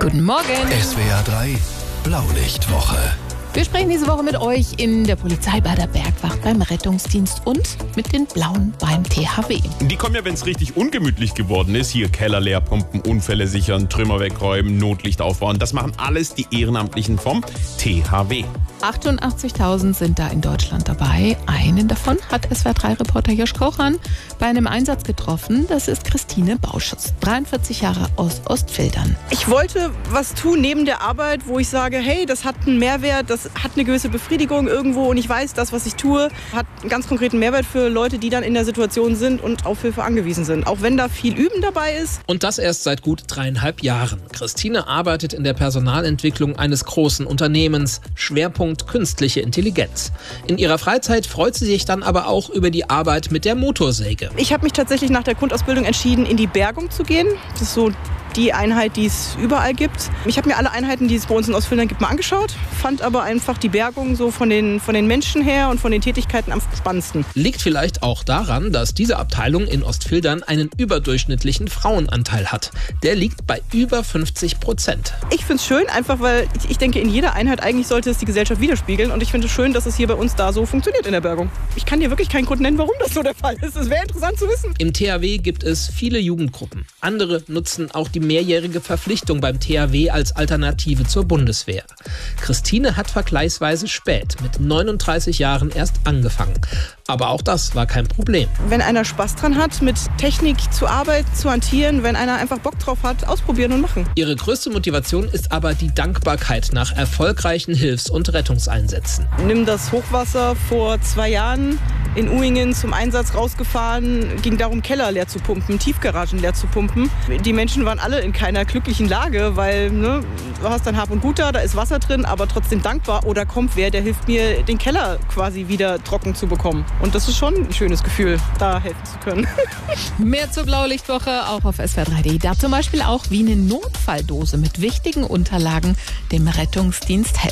Guten Morgen. SWR 3 Blaulichtwoche. Wir sprechen diese Woche mit euch in der Polizei, bei der Bergwacht, beim Rettungsdienst und mit den Blauen beim THW. Die kommen ja, wenn es richtig ungemütlich geworden ist. Hier Keller leer pumpen, Unfälle sichern, Trümmer wegräumen, Notlicht aufbauen. Das machen alles die Ehrenamtlichen vom THW. 88.000 sind da in Deutschland dabei. Einen davon hat SWR3-Reporter Josch Kochan bei einem Einsatz getroffen. Das ist Christine Bauschutz, 43 Jahre aus Ostfildern. Ich wollte was tun neben der Arbeit, wo ich sage, hey, das hat einen Mehrwert, das hat eine gewisse Befriedigung irgendwo und ich weiß, das, was ich tue, hat einen ganz konkreten Mehrwert für Leute, die dann in der Situation sind und auf Hilfe angewiesen sind. Auch wenn da viel Üben dabei ist. Und das erst seit gut 3,5 Jahren. Christine arbeitet in der Personalentwicklung eines großen Unternehmens. Schwerpunkt künstliche Intelligenz. In ihrer Freizeit freut sie sich dann aber auch über die Arbeit mit der Motorsäge. Ich habe mich tatsächlich nach der Grundausbildung entschieden, in die Bergung zu gehen. Das ist so die Einheit, die es überall gibt. Ich habe mir alle Einheiten, die es bei uns in Ostfildern gibt, mal angeschaut, fand aber einfach die Bergung so von den Menschen her und von den Tätigkeiten am spannendsten. Liegt vielleicht auch daran, dass diese Abteilung in Ostfildern einen überdurchschnittlichen Frauenanteil hat. Der liegt bei über 50%. Ich finde es schön, einfach weil ich denke, in jeder Einheit eigentlich sollte es die Gesellschaft widerspiegeln und ich finde es schön, dass es hier bei uns da so funktioniert in der Bergung. Ich kann dir wirklich keinen Grund nennen, warum das so der Fall ist. Es wäre interessant zu wissen. Im THW gibt es viele Jugendgruppen. Andere nutzen auch die mehrjährige Verpflichtung beim THW als Alternative zur Bundeswehr. Christine hat vergleichsweise spät, mit 39 Jahren erst angefangen. Aber auch das war kein Problem. Wenn einer Spaß dran hat, mit Technik zu arbeiten, zu hantieren, wenn einer einfach Bock drauf hat, ausprobieren und machen. Ihre größte Motivation ist aber die Dankbarkeit nach erfolgreichen Hilfs- und Rettungseinsätzen. Nimm das Hochwasser vor 2 Jahren in Uhingen zum Einsatz rausgefahren. Ging darum, Keller leer zu pumpen, Tiefgaragen leer zu pumpen. Die Menschen waren alle in keiner glücklichen Lage, weil du hast dann Hab und Gut da ist Wasser drin, aber trotzdem dankbar. Oder kommt wer, der hilft mir, den Keller quasi wieder trocken zu bekommen. Und das ist schon ein schönes Gefühl, da helfen zu können. Mehr zur Blaulichtwoche auch auf SWR3.de. Da zum Beispiel auch, wie eine Notfalldose mit wichtigen Unterlagen dem Rettungsdienst helfen.